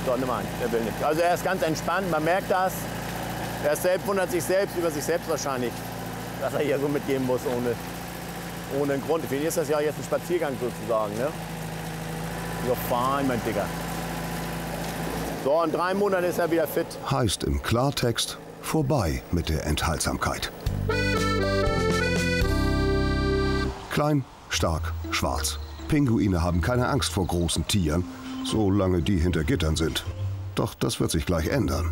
So, nimm mal einen, der will nicht. Also er ist ganz entspannt, man merkt das. Er selbst wundert sich selbst über sich selbst wahrscheinlich, dass er hier so mitgehen muss ohne einen Grund. Für ihn ist das ja jetzt ein Spaziergang sozusagen. Ne? So fein, mein Digger. So, in 3 Monaten ist er wieder fit. Heißt im Klartext, vorbei mit der Enthaltsamkeit. Klein, stark, schwarz. Pinguine haben keine Angst vor großen Tieren, solange die hinter Gittern sind. Doch das wird sich gleich ändern.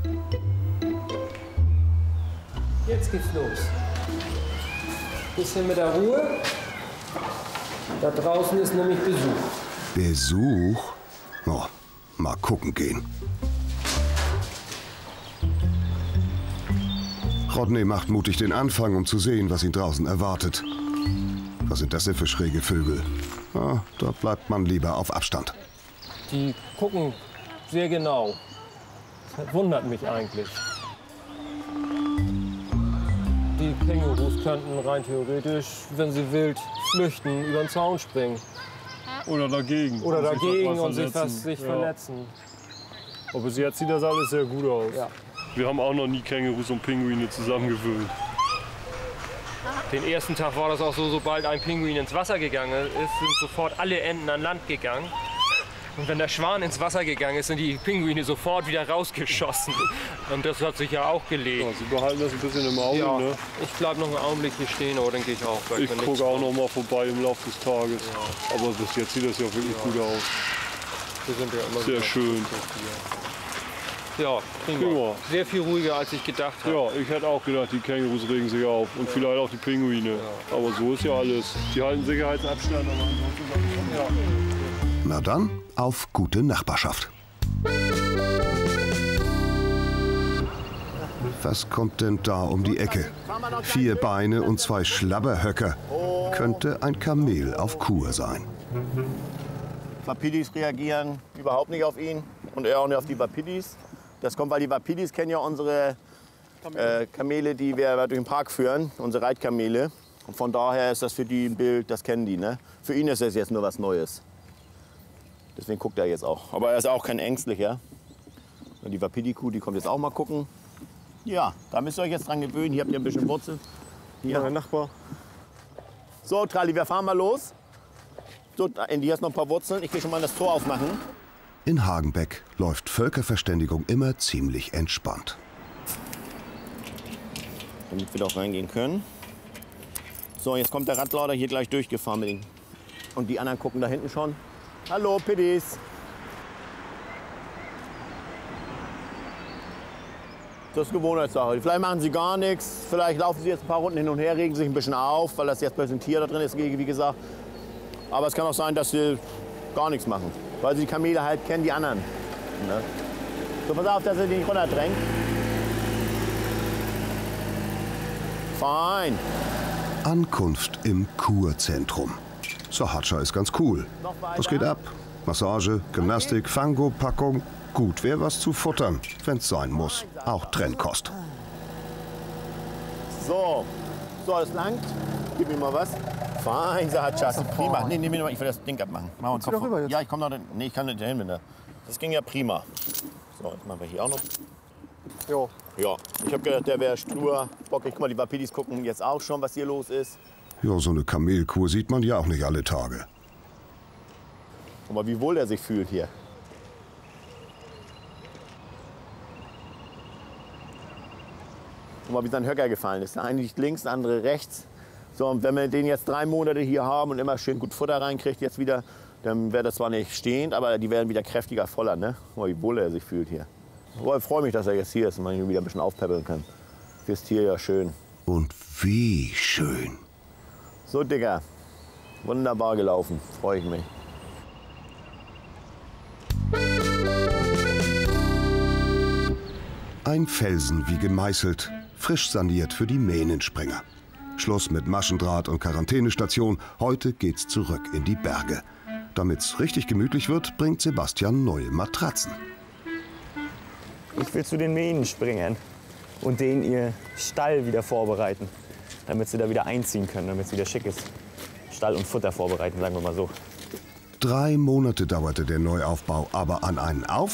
Jetzt geht's los. Bisschen mit der Ruhe. Da draußen ist nämlich Besuch. Besuch? Oh, mal gucken gehen. Rodney macht mutig den Anfang, um zu sehen, was ihn draußen erwartet. Was sind das denn für schräge Vögel? Ah, da bleibt man lieber auf Abstand. Die gucken sehr genau. Das wundert mich eigentlich. Die Kängurus könnten rein theoretisch, wenn sie wild flüchten, über den Zaun springen. Oder dagegen. Oder dagegen und sich verletzen. Aber bis jetzt sieht das alles sehr gut aus. Ja. Wir haben auch noch nie Kängurus und Pinguine zusammengewöhnt. Den ersten Tag war das auch so, sobald ein Pinguin ins Wasser gegangen ist, sind sofort alle Enten an Land gegangen. Und wenn der Schwan ins Wasser gegangen ist, sind die Pinguine sofort wieder rausgeschossen. Und das hat sich ja auch gelegt. Ja, sie behalten das ein bisschen im Auge, ja, ne? Ich bleibe noch einen Augenblick hier stehen, aber dann gehe ich auch weg. Ich gucke auch noch mal vorbei im Laufe des Tages. Ja. Aber bis jetzt sieht das ja wirklich gut aus. Wir sind ja immer sehr schön. Ja, prima. Sehr viel ruhiger, als ich gedacht habe. Ja, ich hätte auch gedacht, die Kängurus regen sich auf. Und vielleicht auch die Pinguine. Ja. Aber so ist ja alles. Die halten Sicherheitsabstand. Aber ansonsten ja. Na dann, auf gute Nachbarschaft. Was kommt denn da um die Ecke? 4 Beine und 2 Schlabberhöcker. Könnte ein Kamel auf Kur sein. Wapidis reagieren überhaupt nicht auf ihn und er auch nicht auf die Wapidis. Das kommt, weil die Wapidis kennen ja unsere Kamele, die wir durch den Park führen, unsere Reitkamele. Und von daher ist das für die ein Bild, das kennen die. Ne? Für ihn ist das jetzt nur was Neues. Deswegen guckt er jetzt auch. Aber er ist auch kein Ängstlicher. Und die Wapidi-Kuh, die kommt jetzt auch mal gucken. Ja, da müsst ihr euch jetzt dran gewöhnen. Hier habt ihr ein bisschen Wurzel. Hier, der Nachbar. So, Tralli, wir fahren mal los. So, hier ist noch ein paar Wurzeln. Ich will schon mal das Tor aufmachen. In Hagenbeck läuft Völkerverständigung immer ziemlich entspannt. Damit wir da auch reingehen können. So, jetzt kommt der Radlader hier gleich durchgefahren mit den. Und die anderen gucken da hinten schon. Hallo, Piddis. Das ist Gewohnheitssache. Vielleicht machen sie gar nichts. Vielleicht laufen sie jetzt ein paar Runden hin und her, regen sich ein bisschen auf, weil das jetzt ein Tier da drin ist, wie gesagt. Aber es kann auch sein, dass sie gar nichts machen. Weil sie die Kamele halt kennen, die anderen. Ne? So, pass auf, dass er die nicht runterdrängt. Fein. Ankunft im Kurzentrum. Sahatscha ist ganz cool. Was geht ab? Massage, Gymnastik, Fango-Packung. Gut wäre was zu futtern, wenn's sein muss. Auch Trennkost. So, das langt. Gib mir mal was. Fein, Sahatscha. Prima. Nee, ich will das Ding abmachen. Machen wir Kopf. Ja, ich komme noch. Nee, ich kann nicht dahin, wenn da. Das ging ja prima. So, jetzt machen wir hier auch noch. Jo. Ja, ich habe gedacht, der wäre stur. Bockig. Guck mal, die Wapidis gucken jetzt auch schon, was hier los ist. Ja, so eine Kamelkur sieht man ja auch nicht alle Tage. Guck mal, wie wohl er sich fühlt hier. Guck mal, wie sein Höcker gefallen ist. Der eine liegt links, der andere rechts. So, und wenn wir den jetzt 3 Monate hier haben und immer schön gut Futter reinkriegt jetzt wieder, dann wäre das zwar nicht stehend, aber die werden wieder kräftiger, voller. Ne? Guck mal, wie wohl er sich fühlt hier. Aber ich freue mich, dass er jetzt hier ist und man ihn wieder ein bisschen aufpäppeln kann. Fürs Tier ja schön. Und wie schön. So, Digga. Wunderbar gelaufen. Freue ich mich. Ein Felsen wie gemeißelt, frisch saniert für die Mähnenspringer. Schluss mit Maschendraht und Quarantänestation. Heute geht's zurück in die Berge. Damit's richtig gemütlich wird, bringt Sebastian neue Matratzen. Ich will zu den Mähnen springen und denen ihr Stall wieder vorbereiten, damit sie da wieder einziehen können, damit es wieder schick ist. Stall und Futter vorbereiten, sagen wir mal so. 3 Monate dauerte der Neuaufbau, aber an einen